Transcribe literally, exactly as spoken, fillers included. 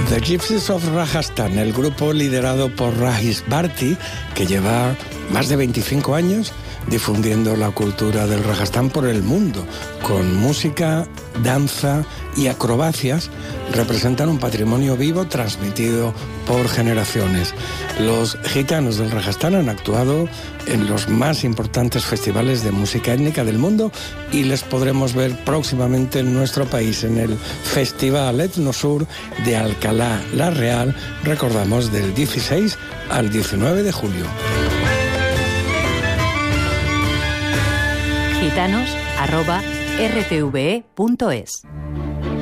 The Gypsies of Rajasthan, el grupo liderado por Rajesh Bharti, que lleva más de veinticinco años difundiendo la cultura del Rajasthan por el mundo, con música, danza y acrobacias, representan un patrimonio vivo transmitido por generaciones. Los gitanos del Rajasthan han actuado en los más importantes festivales de música étnica del mundo y les podremos ver próximamente en nuestro país en el Festival Etnosur de Alcalá la Real, recordamos, del dieciséis al diecinueve de julio. gitanos arroba r t v e punto es